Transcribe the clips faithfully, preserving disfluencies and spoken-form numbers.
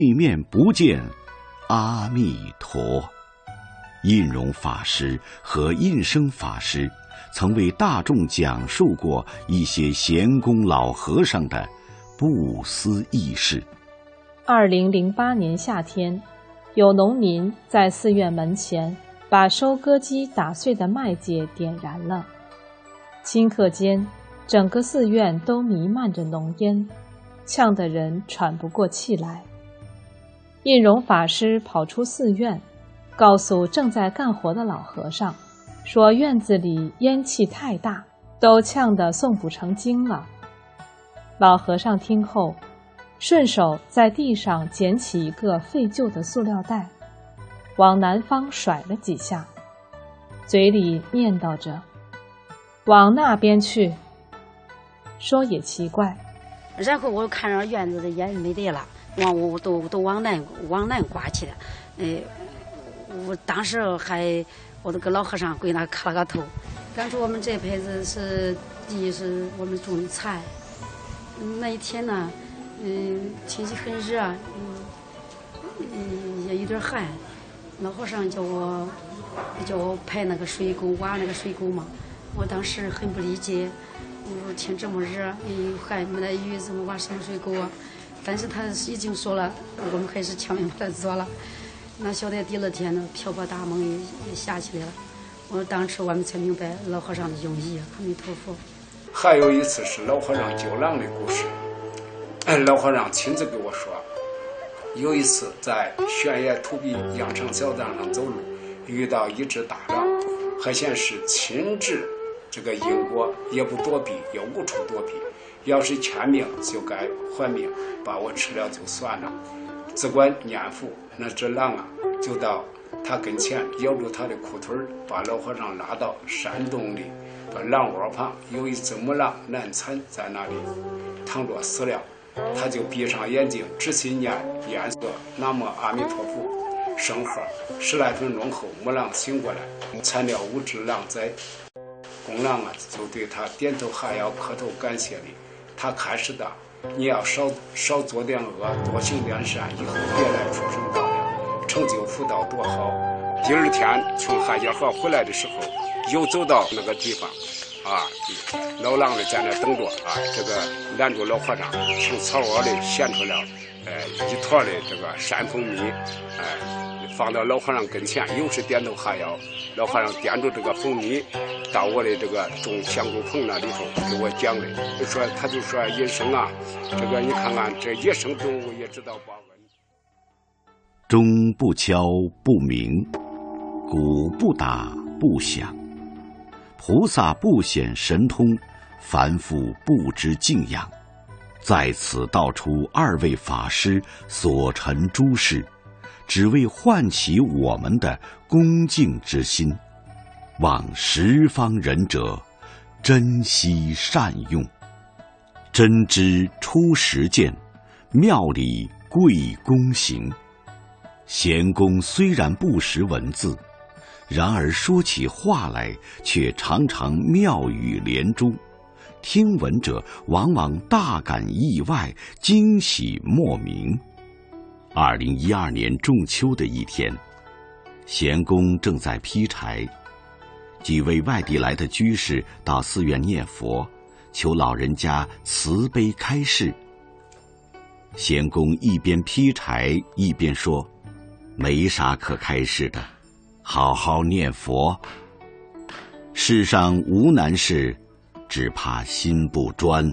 地面不见阿弥陀。印容法师和印生法师曾为大众讲述过一些贤公老和尚的不思议事。 二零零八年夏天，有农民在寺院门前把收割机打碎的麦秸点燃了，顷刻间整个寺院都弥漫着浓烟，呛得人喘不过气来。印容法师跑出寺院，告诉正在干活的老和尚，说院子里烟气太大，都呛得诵不成经了。老和尚听后，顺手在地上捡起一个废旧的塑料袋，往南方甩了几下，嘴里念叨着：“往那边去。”说也奇怪， 然后我看着院子的烟没得了，往我都都往南往南刮去了。呃，我当时还我那个老和尚跪那磕了个头。当初我们这辈子是地是我们种的菜，那一天呢，嗯，天气很热，嗯，嗯也有点寒。老和尚叫我叫我排那个水沟，挖那个水沟嘛。我当时很不理解，我说天这么热，哎，还没得雨，怎么挖什么水沟啊？但是他已经说了，我们还是前面把它做了。那晓得第二天呢，瓢泼大梦也也下起来了。我当时我们才明白老和尚的用意，阿弥陀佛。 还有一次是老和尚救狼的故事，老和尚亲自给我说，有一次在悬崖土壁羊肠小道上走路，遇到一只大狼，还显示亲至这个因果，也不躲避，也无处躲避，要是欠命就该还命，把我吃了就算了。只管念佛，那只狼啊就到他跟前咬住他的裤腿，把老和尚拉到山洞里，把狼窝旁有一只母狼难产在那里躺着死了。他就闭上眼睛，仔细念念诵南无阿弥陀佛圣号。十来分钟后，母狼醒过来，产了五只狼崽。公狼啊就对他点头哈腰，磕头感谢你。他开始的，你要少少做点恶，多行点善，以后别来畜生道了，成就福道多好。第二天从汉家河回来的时候，又走到那个地方啊，老狼的在那等着啊，这个拦住老和尚，从草窝里衔出了呃一坨的这个山蜂蜜，哎、呃，放到老和尚跟前，又是点头哈腰。老和尚掂住这个蜂蜜，到我的这个种香菇棚那里头给我讲的，就说他就说医生啊，这个你看看这野生动物也知道报恩。 钟不敲不鸣，鼓不打不响，菩萨不显神通，凡夫不知敬仰。在此道出二位法师所陈诸事，只为唤起我们的恭敬之心，望十方仁者珍惜善用。真知出实践，妙理贵公行。贤公虽然不识文字，然而说起话来却常常妙语连珠，听闻者往往大感意外，惊喜莫名。二零一二年仲秋的一天，贤公正在劈柴，几位外地来的居士到寺院念佛，求老人家慈悲开示。贤公一边劈柴一边说：“没啥可开示的，好好念佛。世上无难事，只怕心不专。”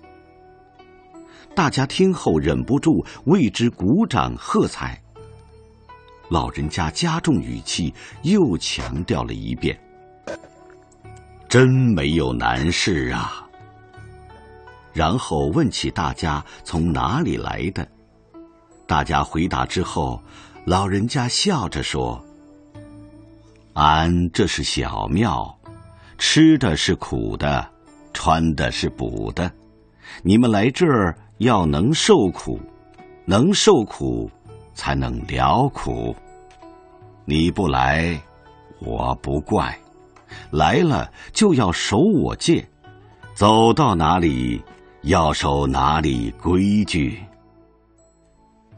大家听后忍不住为之鼓掌喝彩。老人家加重语气，又强调了一遍：“真没有难事啊。”然后问起大家从哪里来的。大家回答之后，老人家笑着说：“俺这是小庙，吃的是苦的，穿的是补的。你们来这儿要能受苦，能受苦才能了苦。你不来，我不怪；来了就要守我戒，走到哪里要守哪里规矩。”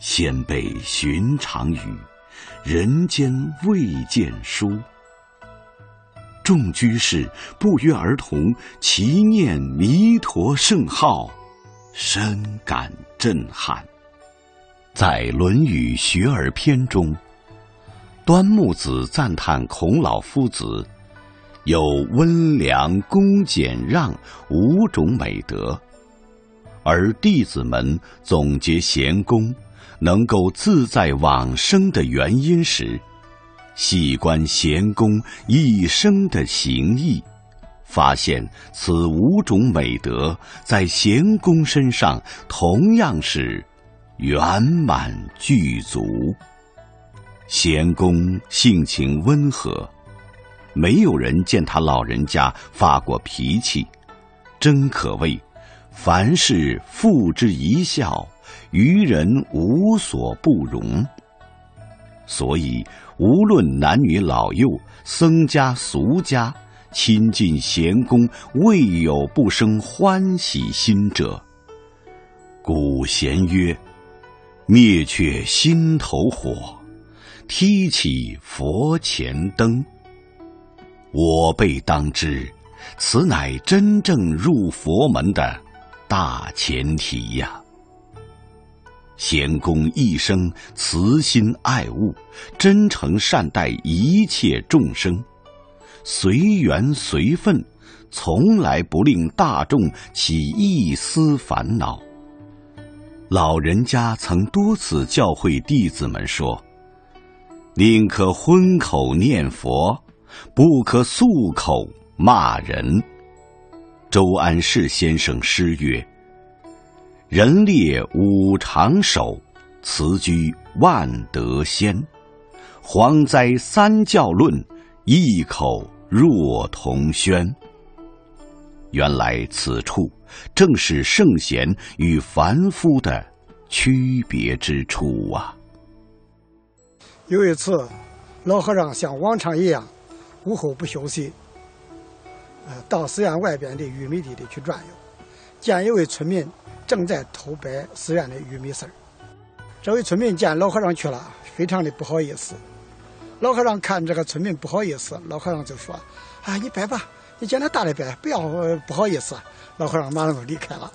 先辈寻常语，人间未见书。众居士不约而同齐念弥陀圣号，深感震撼。在《论语·学而篇》中，端木子赞叹孔老夫子有温良、恭、俭、让五种美德，而弟子们总结贤公能够自在往生的原因时，细观贤公一生的行义，发现此五种美德在贤公身上同样是圆满具足。贤公性情温和，没有人见他老人家发过脾气，真可谓凡事付之一笑，于人无所不容。所以无论男女老幼，僧家俗家，亲近贤公，未有不生欢喜心者。古贤曰：灭却心头火，提起佛前灯。我辈当知，此乃真正入佛门的大前提呀。贤公一生慈心爱物，真诚善待一切众生，随缘随分，从来不令大众起一丝烦恼。老人家曾多次教诲弟子们说：宁可荤口念佛，不可素口骂人。周安世先生诗曰：人列五常守，辞居万德先。蝗灾三教论，异口若同宣。原来此处正是圣贤与凡夫的区别之处啊。 有一次，老和尚像往常一样，午后不休息，呃，到寺院外边的玉米地里去转悠，见一位村民正在偷掰寺院的玉米丝儿。这位村民见老和尚去了，非常的不好意思。老和尚看这个村民不好意思，老和尚就说：啊，你掰吧，你见他大的掰，不要、呃、不好意思。老和尚马上就离开了。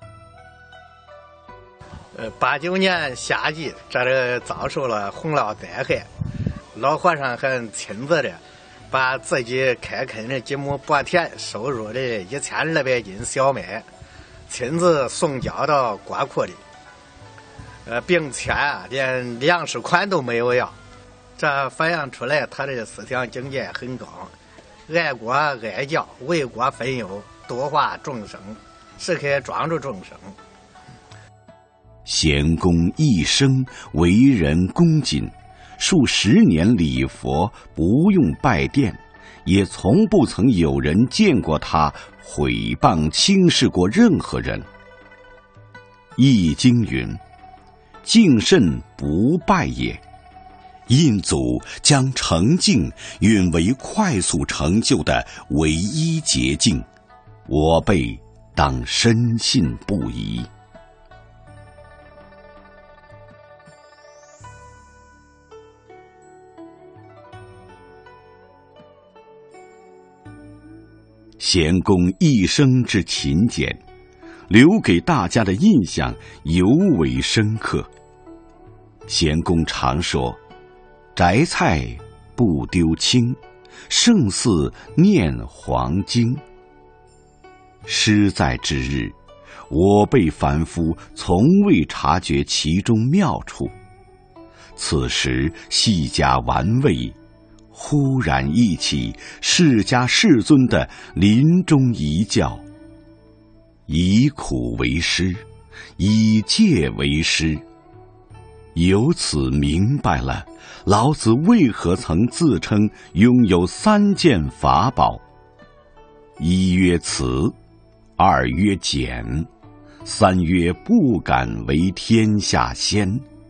呃，八九年夏季，这里遭受了洪涝灾害，老和尚还亲自的把自己开垦的几亩薄田收入的一千二百斤小麦，亲自送交到国库里，呃，并且啊，连粮食款都没有要。这反映出来他的思想境界很高，爱国爱教，为国分忧，度化众生，时刻庄助众生。 贤公一生为人恭谨，数十年礼佛不用拜殿，也从不曾有人见过他毁谤轻视过任何人。易经云：敬慎不败也。印祖将诚敬允为快速成就的唯一捷径，我辈当深信不疑。贤公一生之勤俭，留给大家的印象尤为深刻。贤公常说：摘菜不丢青，胜似念黄经。诗在之日，我辈凡夫从未察觉其中妙处，此时细加玩味，忽然忆起释迦世尊的临终遗教：以苦为师，以戒为师。由此明白了老子为何曾自称拥有三件法宝：一曰慈，二曰俭，三曰不敢为天下先。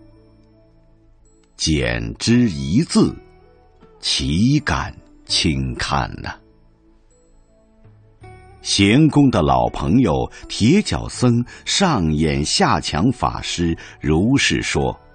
俭之一字，岂敢轻看呢、啊？贤公的老朋友铁脚僧上演下强法师如是说：